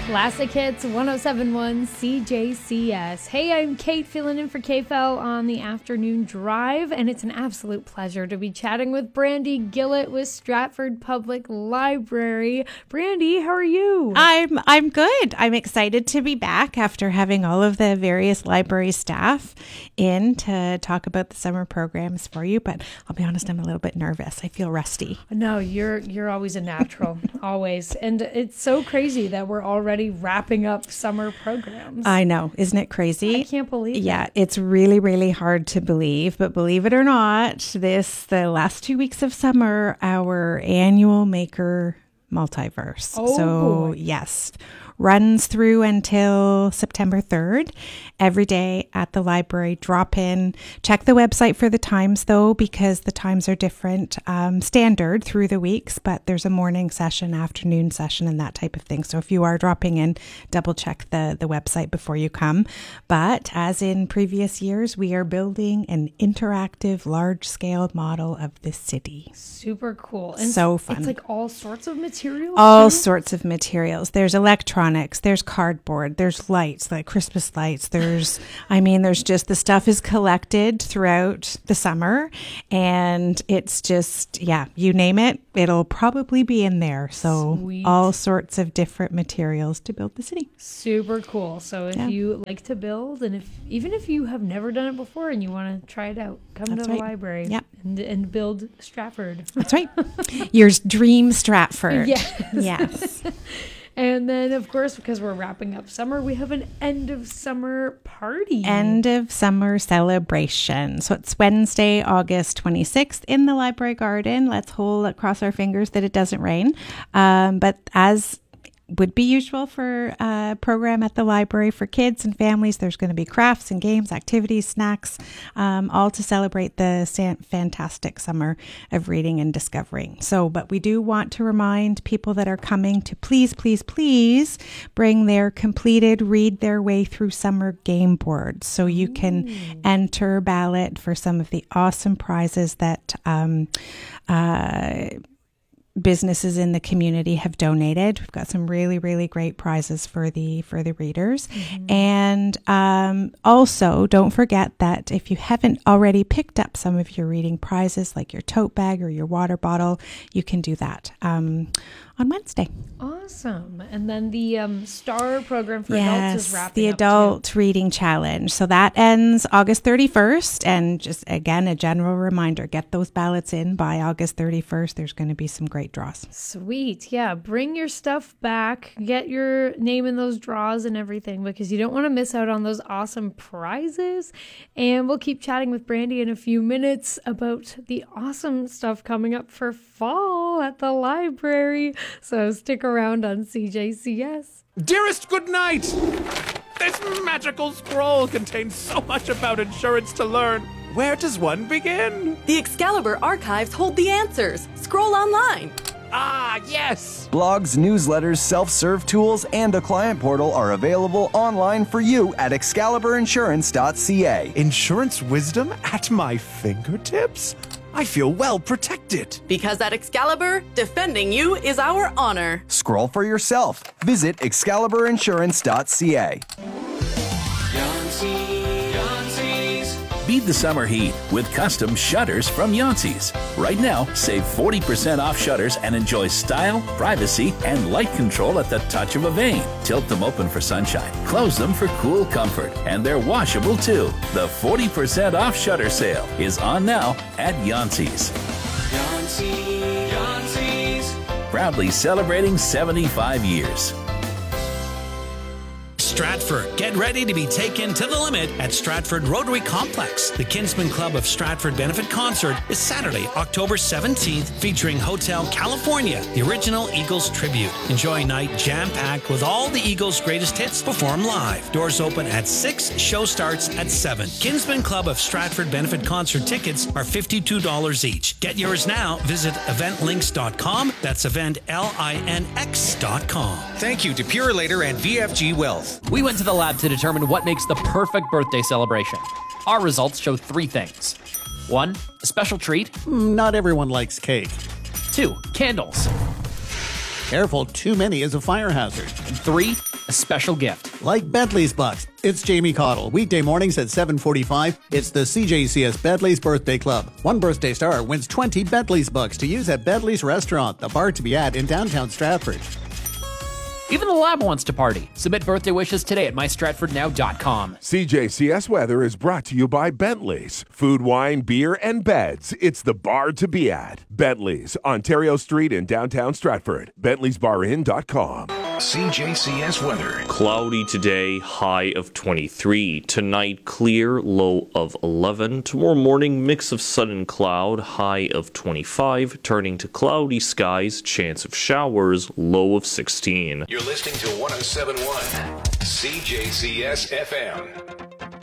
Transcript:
Classic Hits 107.1 CJCS. Hey, I'm Kate filling in for KFL on the afternoon drive, and it's an absolute pleasure to be chatting with Brandy Gillett with Stratford Public Library. Brandy, how are you? I'm good. I'm excited to be back after having all of the various library staff in to talk about the summer programs for you, but I'll be honest, I'm a little bit nervous. I feel rusty. No, you're always a natural, always. And it's so crazy that we're already wrapping up summer programs. I know. Isn't it crazy? I can't believe it. Yeah, it's really, really hard to believe. But believe it or not, the last 2 weeks of summer, our annual Maker Multiverse. Boy. Yes, runs through until September 3rd. Every day at the library, drop in. Check the website for the times, though, because the times are different standard through the weeks, but there's a morning session, afternoon session, and that type of thing. So if you are dropping in, double check the website before you come. But as in previous years, we are building an interactive, large-scale model of the city. Super cool. And so fun. It's like all sorts of materials? All sorts of materials. There's electronics, there's cardboard, there's lights, like Christmas lights. There's just the stuff is collected throughout the summer, and it's just, you name it, it'll probably be in there. So Sweet. All sorts of different materials to build the city. Super cool. So if you like to build, and even if you have never done it before and you want to try it out, come to the library and build Stratford. That's right. Your dream Stratford. Yes. And then, of course, because we're wrapping up summer, we have an end of summer party. End of summer celebration. So it's Wednesday, August 26th in the library garden. Let's cross our fingers that it doesn't rain. But as would be usual for a program at the library for kids and families, there's going to be crafts and games, activities, snacks, all to celebrate the fantastic summer of reading and discovering. But we do want to remind people that are coming to please bring their completed Read Their Way Through Summer game boards so you can enter ballot for some of the awesome prizes that businesses in the community have donated. We've got some really, really great prizes for the readers. Mm-hmm. And also, don't forget that if you haven't already picked up some of your reading prizes, like your tote bag or your water bottle, you can do that on Wednesday. Awesome. And then the STAR program for adults is wrapping up. The Adult Reading Challenge. So that ends August 31st. And just, again, a general reminder, get those ballots in by August 31st. There's going to be some great draws. Sweet. Yeah. Bring your stuff back. Get your name in those draws and everything, because you don't want to miss out on those awesome prizes. And we'll keep chatting with Brandy in a few minutes about the awesome stuff coming up for fall at the library. So stick around on CJCS. Dearest, good night! This magical scroll contains so much about insurance to learn. Where does one begin? The Excalibur archives hold the answers. Scroll online. Ah, yes! Blogs, newsletters, self-serve tools, and a client portal are available online for you at excaliburiinsurance.ca. Insurance wisdom at my fingertips? I feel well protected. Because at Excalibur, defending you is our honor. Scroll for yourself. Visit excaliburiinsurance.ca. Beat the summer heat with custom shutters from Yancey's. Right now, save 40% off shutters and enjoy style, privacy, and light control at the touch of a vein. Tilt them open for sunshine, close them for cool comfort, and they're washable too. The 40% off shutter sale is on now at Yancey's. Yancey's. Proudly celebrating 75 years. Stratford. Get ready to be taken to the limit at Stratford Rotary Complex. The Kinsman Club of Stratford Benefit Concert is Saturday, October 17th, featuring Hotel California, the original Eagles tribute. Enjoy a night jam-packed with all the Eagles' greatest hits performed live. Doors open at 6, show starts at 7. Kinsman Club of Stratford Benefit Concert tickets are $52 each. Get yours now. Visit eventlinks.com. That's eventlinx.com. Thank you to Purelator and VFG Wealth. We went to the lab to determine what makes the perfect birthday celebration. Our results show 3 things. 1, a special treat. Not everyone likes cake. 2, candles. Careful, too many is a fire hazard. And 3, a special gift. Like Bentley's Bucks. It's Jamie Cottle. Weekday mornings at 7:45. It's the CJCS Bentley's Birthday Club. One birthday star wins 20 Bentley's Bucks to use at Bentley's Restaurant, the bar to be at in downtown Stratford. Even the lab wants to party. Submit birthday wishes today at mystratfordnow.com. CJCS Weather is brought to you by Bentley's. Food, wine, beer, and beds. It's the bar to be at. Bentley's, Ontario Street in downtown Stratford. Bentley'sBarIn.com. CJCS weather. Cloudy today, high of 23. Tonight, clear, low of 11. Tomorrow morning, mix of sun and cloud, high of 25. Turning to cloudy skies, chance of showers, low of 16. You're listening to 107.1 CJCS FM.